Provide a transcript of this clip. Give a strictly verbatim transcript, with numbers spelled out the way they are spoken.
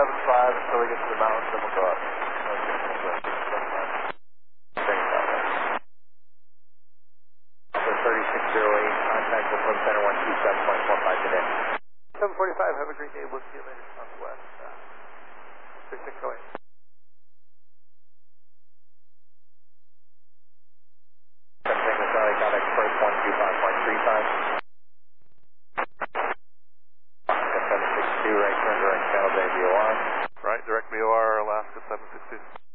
seven five until we get to the mountains, then we'll go up. thirty-six oh eight, contact with Wind Center one two seven point four five today. seven forty-five, have a great day. We'll see you later. Southwest, uh, thirty-six oh eight. Tango Charlie, contact first one two five point three five. seven six two, right turn, direct channel, J B O R. Right, direct B O R, Alaska seven six two.